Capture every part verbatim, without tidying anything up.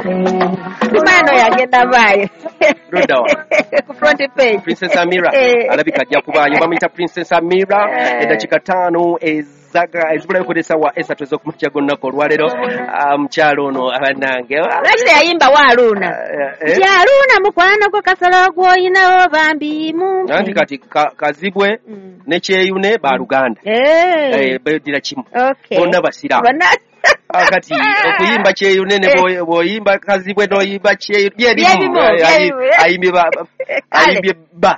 Kumano yagenda bayo. Roda. Ku front page. Princess Amira. Alabika ajja kubayo bamuyita Princess Amira edakika ttaano ezaga ezibula kodesa wa esa tuzo kumutya gonna ko lwalero mukyalo ono abanange. Laki yayimba waluna. Yaluna mukwano ko kasalo gwoyinawo bambi mu. Nanti kati kazibwe ne kyeyune ba Luganda. Eh bedira kimu. Bonna basira. Akati okuyimba kyeyune ne boyimba kazibwe no yimba kyeyu byerimu ayimbe ba ayimbe ba.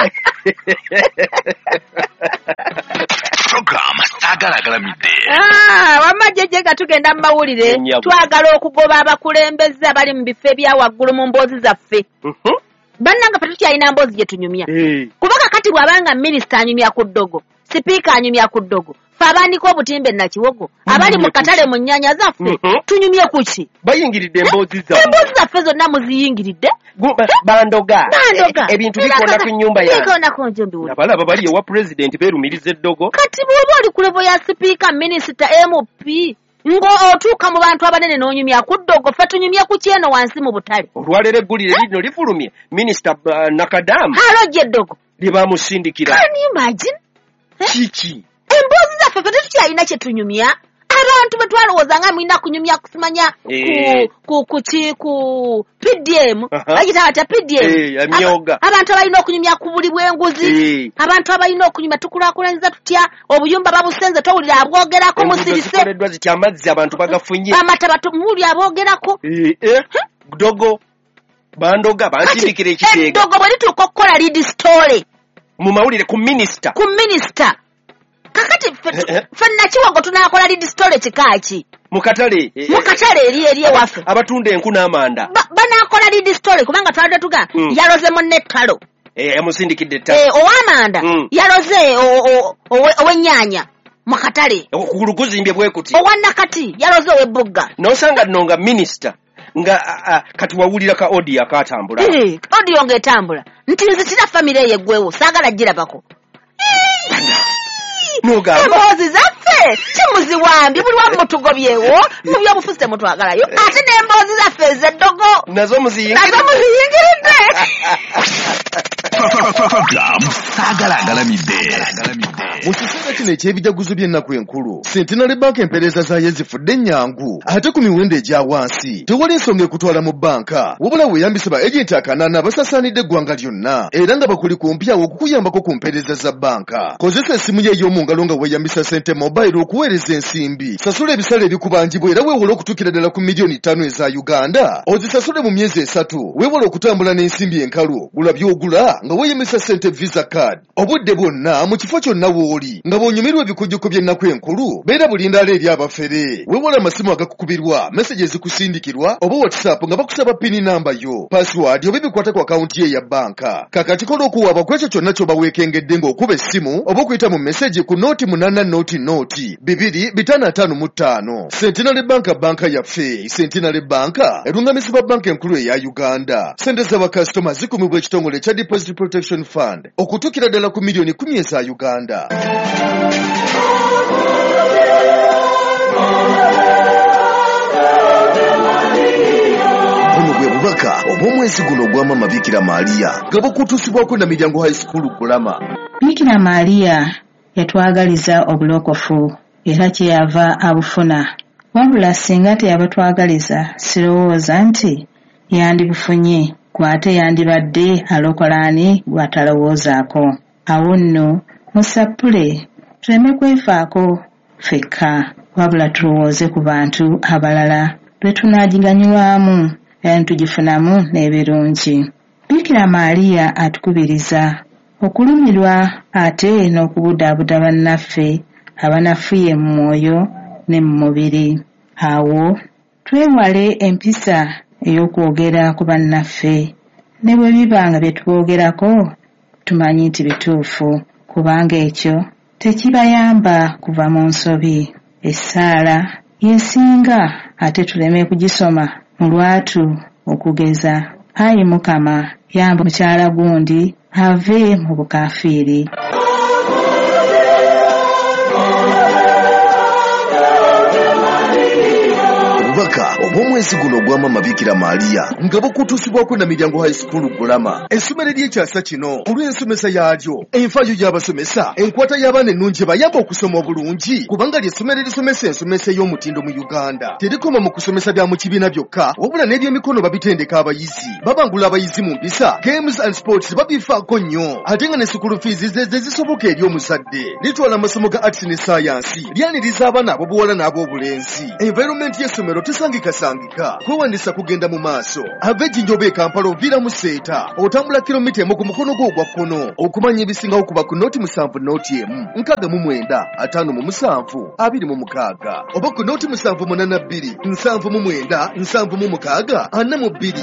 Program Sagalagala midde. Ah, wamajeje gatugenda mawulire twagala okugoba abakulembeze abali mu bifo bya waggulu mu mbozi zaffe. Mhm. Bannanga patuti ayina mbozi je tunyumya. Kubaka kati bwabanga minister anyumya ku ddogo, speaker anyumya ku ddogo. Fabandiko obutimbe na kiwogo abali mu katale mu nyanya zaffe tunyumye kuki bayingiridde embozi zaffe embozi zaffe zonna muziyingiridde bandoga ebintu bikona ku nyumba ya bikona ku njumbi wuli abala babali wa president berumirize ddogo kati bwoba oli ku level ya speaker minister M P ngo otuuka mu bantu abanene n'onyumya ku ddogo ffe tunyumye ku kyeno wansi mu butale olwalero eggulire lino lifulumye minister uh, Nakadam halojje ddogo libamusindikira can you imagine kiki embozi zaffe ffe tetukyalina kye tunyumya abantu bwe twalowooza nga mulina kunyumya kusimanya ku ku ki ku P D M bagita bata P D M abantu abalina okunyumya ku buli bw'enguzi abantu abalina okunyumya tukulaakulanyiza tutya obuyumba babusenze towulira abwogerako musirise koleddwa ziti amazzi abantu bagafunye amata batumuli aboogerako dogo bandoga bansindikira ekiteega dogo bwe lituuka okukola lead story mu mawulire ku minister ku minister kakati fenna kiwago tunakola lead story kikaaki mukatale mukatale eri eri waffe abatunda enku n'amanda banakola lead story kubanga twalade tuga yaloze mu nettalo eh amusindikidde ttalo eh owamanda yaloze ow'ennyanya mukatale okulukuzimbye bwekuti owannakati yaloze ow'ebugga nosanga nonga minister nga kati wawulira ka audio akatambula eh audio ngetambula nti nzitira family yeggwewo saagala girabako Nogamba embozi zaffe kimuziwambi buli wamu mutugobyewo mu byobufuzi temutwagalayo ate n'embozi zaffe ez'eddogo nazo muziyingiridde nazo muziyingiridde Sagalagala midde. Mu kiseera kino eky'ebijaguzo by'ennaku enkulu Centenary Bank empeereza zaayo zifudde ennyangu ate ku miwendo egya wansi tewali ensonga ekutwala mu banka wabula weeyambisa ba agenti akanaana abasasaanidde eggwanga lyonna era nga bakuli kumpyawo okukuyambako ku mpeereza za banka kozesa essimu ye ey'omu ngalo nga weeyambisa Sente Mobile okuweereza ensimbi sasula ebisale ebikubangibwa era weewole okutuukira ddala ku miliyoni ttaano eza Uganda ozisasule mu myezi esatu weewole okutambula n'ensimbi enkalu gula by'ogula nga weeyambisa Sente Visa Card obudde bwonna mu kifo kyonna w'oli nga bw'onyumirwa ebikujjuko by'ennaku enkulu beera bulindaala eri abafere weewole amasimu agakukubirwa meseji ezikusindikirwa oba WhatsApp nga bakusaba pini namba yo password oba ebikwata ku akawunti ye ya banka kakati kola okuwaaba ku ekyo kyonna ky'oba weekengedde ng'okuba essimu oba okuyita mu meseji ku noti munana noti noti bibiri bitaano ataano mu ttaano Centenary Bank banka yaffe Centenary Bank erungamizibwa banka enkulu eya Uganda sente z'abakasitoma zikumibwa ekitongole ekya Deposit Protection Fund okutuukira ddala ku miliyoni kumi eza Uganda. Obubaka obw'omwezi guno ogw'Amama Bikira Maria nga bukutuusibwako na Miryango High School Kulama. Bikira Maria yatwagaliza obulokofu era kyeyava abufuna wabula singa teyabatwagaliza sirowooza nti yandibufunye gwate yandibadde alokolaani gwatalowoozaako awo nno musapule tuleme kwefaako fekka wabula tulowooze ku bantu abalala lwe tunaagiganyulwamu era tugifunamu n'ebirungi. Bikira Maria atukubiriza okulumirwa ate n'okubudaabuda bannaffe abanafuye mu mwoyo ne mu mubiri. Awo twewale empisa ey'okwogera ku bannaffe ne bwe biba nga bye tuboogerako tumanyi nti bituufu kubanga ekyo tekibayamba kuva mu nsobi. Essaala yesinga ate tuleme kugisoma mu lwatu okugeza ayi Mukama yamba mukyala gundi ave mu bukafiiri. omwaka oba omwezi guno ogwama Mabikira Maria nga bukutuusibwako na Miryango High School Gulama. Essomero ly'ekyasa kino olw'ensomesa yaalyo, enfaayo y'abasomesa, enkwata y'abaana ennungi ebayamba okusoma obulungi kubanga ly'essomero erisomesa ensomesa ey'omutindo mu Uganda. Terikoma mu kusomesa bya mu kibiina byokka wabula n'ebyemikono babitendeka abayizi, babangula abayizi mu mpisa, games and sports babifaako nnyo, ate nga ne school fees ze zisoboka eri omuzadde. Litwala amasomo ga arts ne science, lyaniriza abaana ab'obuwala n'ab'obulenzi. Environment y'essomero tesangikasangika, kwewandisa kugenda mu maaso. Ava Ejjinja e Kampala oviira mu Seeta, otambula kilomita emu ku mukono gwo ogwa kkono. Okumanya ebisingawo kuba ku nooti musanvu nooti emu, nkaaga mu mwenda, ataano mu musanvu, abiri mu mukaaga. Oba ku nooti musanvu munaana bbiri, nsanvu mu mwenda, nsanvu mu mukaaga, ana mu bbiri.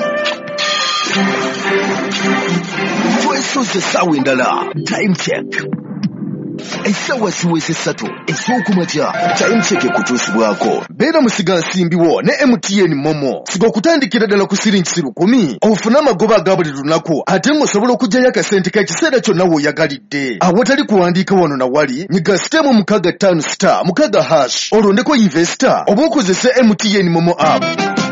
Twesoze essaawa endala. Time check. Essaawa ziweze essatu ez'okumakya. Time check ekutuusibwako. Beera musiga nsimbiwo ne M T N Momo. Siga okutandikira ddala ku siringi lukumi ofune amagoba aga buli lunaku, ate ng'osobola okuggyayo akasente k'ekiseera kyonna w'oyagalidde. Awatali kuwandiika wano na wali, nyiga sitemu mukaaga ttaano star mukaaga hash olondeko investor oba okozese M T N Momo app.